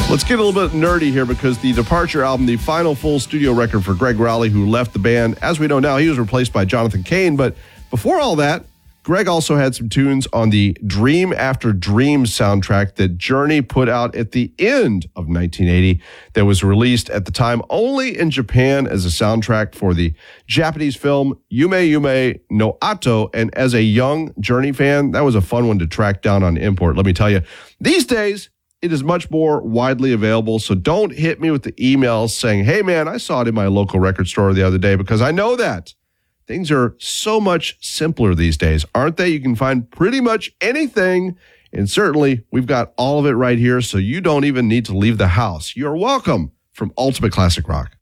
Let's get a little bit nerdy here because the Departure album, the final full studio record for Greg Rowley, who left the band. As we know now, he was replaced by Jonathan Cain. But before all that, Greg also had some tunes on the Dream After Dream soundtrack that Journey put out at the end of 1980 that was released at the time only in Japan as a soundtrack for the Japanese film Yume Yume no Ato. And as a young Journey fan, that was a fun one to track down on import. Let me tell you, these days, it is much more widely available, so don't hit me with the emails saying, hey, man, I saw it in my local record store the other day, because I know that things are so much simpler these days, aren't they? You can find pretty much anything, and certainly we've got all of it right here, so you don't even need to leave the house. You're welcome from Ultimate Classic Rock.